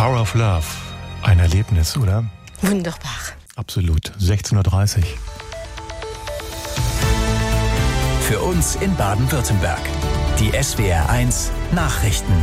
Power of Love. Ein Erlebnis, oder? Wunderbar. Absolut. 16.30 Uhr. Für uns in Baden-Württemberg. Die SWR1 Nachrichten.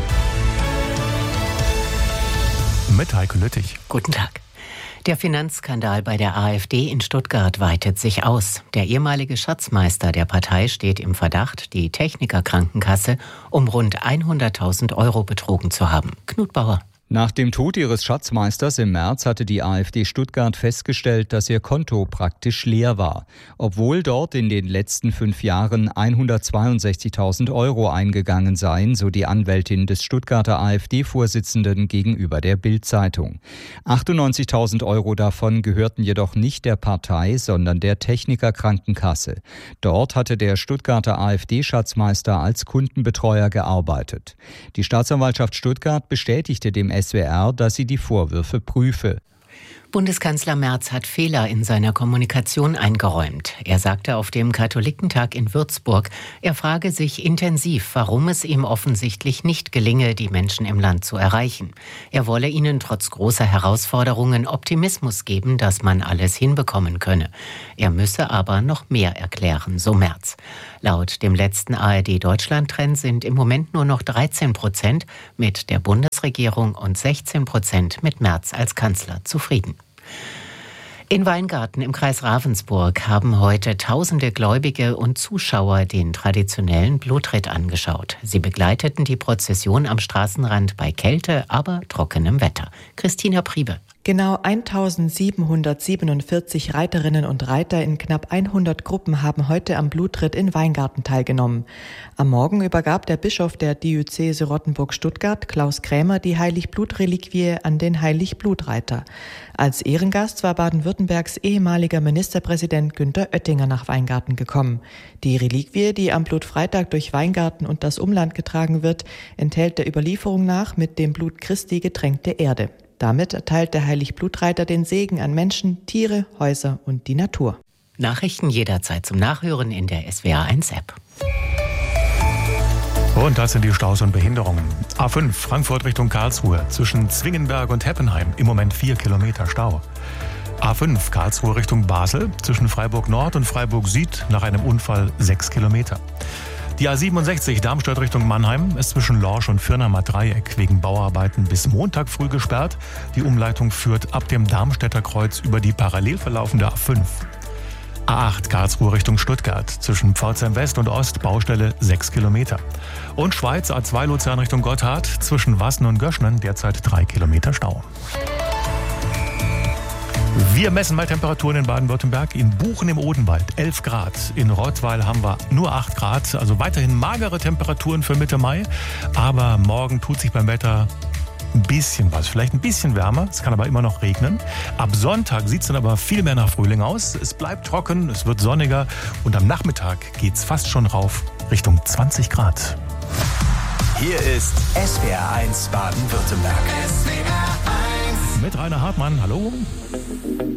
Mit Heiko Lüttich. Guten Tag. Der Finanzskandal bei der AfD in Stuttgart weitet sich aus. Der ehemalige Schatzmeister der Partei steht im Verdacht, die Technikerkrankenkasse um rund 100.000 € betrogen zu haben. Knut Bauer. Nach dem Tod ihres Schatzmeisters im März hatte die AfD Stuttgart festgestellt, dass ihr Konto praktisch leer war. Obwohl dort in den letzten 5 Jahren 162.000 € eingegangen seien, so die Anwältin des Stuttgarter AfD-Vorsitzenden gegenüber der Bild-Zeitung. 98.000 € davon gehörten jedoch nicht der Partei, sondern der Technikerkrankenkasse. Dort hatte der Stuttgarter AfD-Schatzmeister als Kundenbetreuer gearbeitet. Die Staatsanwaltschaft Stuttgart bestätigte dem SWR, dass sie die Vorwürfe prüfe. Bundeskanzler Merz hat Fehler in seiner Kommunikation eingeräumt. Er sagte auf dem Katholikentag in Würzburg, er frage sich intensiv, warum es ihm offensichtlich nicht gelinge, die Menschen im Land zu erreichen. Er wolle ihnen trotz großer Herausforderungen Optimismus geben, dass man alles hinbekommen könne. Er müsse aber noch mehr erklären, so Merz. Laut dem letzten ARD-Deutschland-Trend sind im Moment nur noch 13% mit der Bundesregierung und 16% mit Merz als Kanzler zufrieden. In Weingarten im Kreis Ravensburg haben heute tausende Gläubige und Zuschauer den traditionellen Blutritt angeschaut. Sie begleiteten die Prozession am Straßenrand bei Kälte, aber trockenem Wetter. Christina Priebe. Genau 1747 Reiterinnen und Reiter in knapp 100 Gruppen haben heute am Blutritt in Weingarten teilgenommen. Am Morgen übergab der Bischof der Diözese Rottenburg-Stuttgart, Klaus Krämer, die Heiligblut-Reliquie an den Heiligblut-Reiter. Als Ehrengast war Baden-Württembergs ehemaliger Ministerpräsident Günther Oettinger nach Weingarten gekommen. Die Reliquie, die am Blutfreitag durch Weingarten und das Umland getragen wird, enthält der Überlieferung nach mit dem Blut Christi getränkte Erde. Damit erteilt der Heiligblureiter den Segen an Menschen, Tiere, Häuser und die Natur. Nachrichten jederzeit zum Nachhören in der SWR1-App. Und das sind die Staus und Behinderungen. A5 Frankfurt Richtung Karlsruhe zwischen Zwingenberg und Heppenheim im Moment 4 Kilometer Stau. A5 Karlsruhe Richtung Basel zwischen Freiburg Nord und Freiburg Süd nach einem Unfall 6 Kilometer. Die A67 Darmstadt Richtung Mannheim ist zwischen Lorsch und Firnamer Dreieck wegen Bauarbeiten bis Montag früh gesperrt. Die Umleitung führt ab dem Darmstädter Kreuz über die parallel verlaufende A5. A8 Karlsruhe Richtung Stuttgart zwischen Pforzheim West und Ost Baustelle 6 Kilometer. Und Schweiz A2 Luzern Richtung Gotthard zwischen Wassen und Göschnen derzeit 3 Kilometer Stau. Wir messen mal Temperaturen in Baden-Württemberg. In Buchen im Odenwald 11 Grad. In Rottweil haben wir nur 8 Grad. Also weiterhin magere Temperaturen für Mitte Mai. Aber morgen tut sich beim Wetter ein bisschen was. Vielleicht ein bisschen wärmer. Es kann aber immer noch regnen. Ab Sonntag sieht es dann aber viel mehr nach Frühling aus. Es bleibt trocken, es wird sonniger. Und am Nachmittag geht es fast schon rauf Richtung 20 Grad. Hier ist SWR1 Baden-Württemberg. Mit Rainer Hartmann. Hallo.